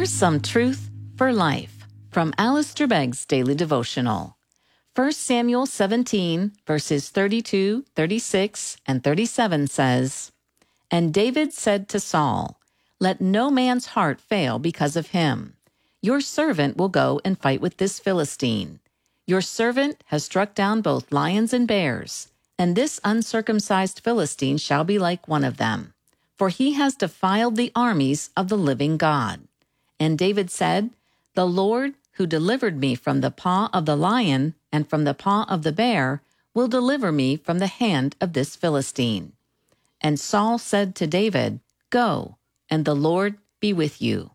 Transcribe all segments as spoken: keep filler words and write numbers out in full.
Here's some truth for life from Alistair Begg's Daily Devotional. First Samuel seventeen, verses thirty-two, thirty-six, and thirty-seven says, "And David said to Saul, 'Let no man's heart fail because of him. Your servant will go and fight with this Philistine. Your servant has struck down both lions and bears, and this uncircumcised Philistine shall be like one of them, for he has defiled the armies of the living God.' And David said, 'The Lord, who delivered me from the paw of the lion and from the paw of the bear, will deliver me from the hand of this Philistine.' And Saul said to David, 'Go, and the Lord be with you.'"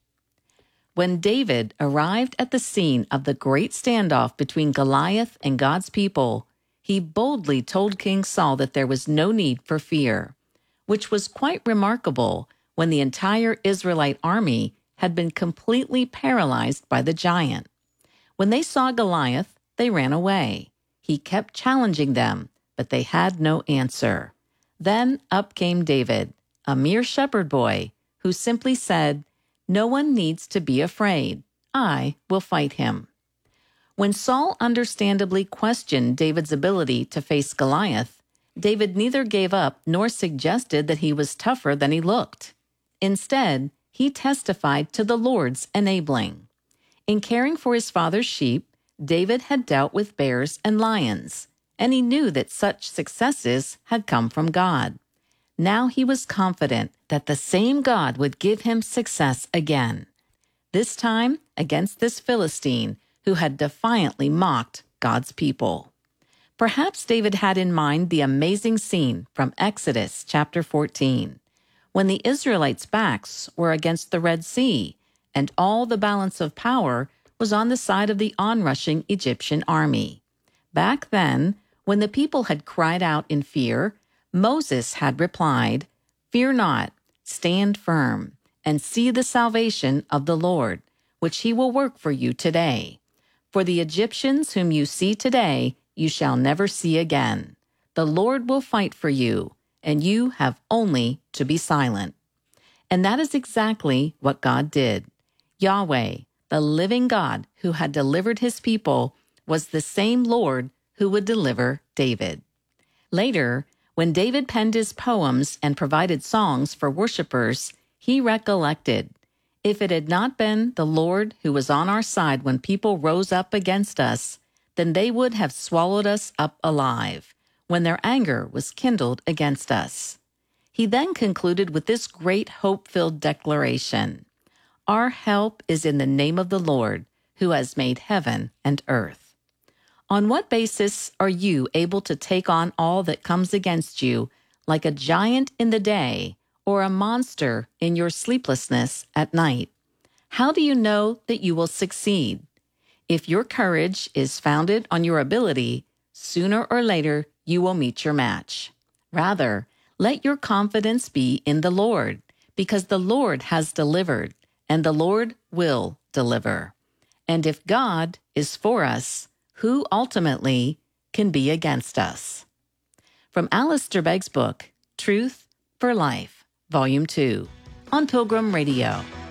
When David arrived at the scene of the great standoff between Goliath and God's people, he boldly told King Saul that there was no need for fear, which was quite remarkable when the entire Israelite army had been completely paralyzed by the giant. When they saw Goliath, they ran away. He kept challenging them, but they had no answer. Then up came David, a mere shepherd boy, who simply said, "No one needs to be afraid. I will fight him." When Saul understandably questioned David's ability to face Goliath, David neither gave up nor suggested that he was tougher than he looked. Instead, he testified to the Lord's enabling. In caring for his father's sheep, David had dealt with bears and lions, and he knew that such successes had come from God. Now he was confident that the same God would give him success again, this time against this Philistine who had defiantly mocked God's people. Perhaps David had in mind the amazing scene from Exodus chapter fourteen, when the Israelites' backs were against the Red Sea, and all the balance of power was on the side of the onrushing Egyptian army. Back then, when the people had cried out in fear, Moses had replied, "Fear not, stand firm, and see the salvation of the Lord, which he will work for you today. For the Egyptians whom you see today, you shall never see again. The Lord will fight for you, and you have only to be silent." And that is exactly what God did. Yahweh, the living God who had delivered his people, was the same Lord who would deliver David. Later, when David penned his poems and provided songs for worshipers, he recollected, "If it had not been the Lord who was on our side when people rose up against us, then they would have swallowed us up alive, when their anger was kindled against us." He then concluded with this great hope-filled declaration, "Our help is in the name of the Lord, who has made heaven and earth." On what basis are you able to take on all that comes against you, like a giant in the day or a monster in your sleeplessness at night? How do you know that you will succeed? If your courage is founded on your ability, sooner or later you will meet your match. Rather, let your confidence be in the Lord, because the Lord has delivered, and the Lord will deliver. And if God is for us, who ultimately can be against us? From Alistair Begg's book, Truth for Life, Volume two, on Pilgrim Radio.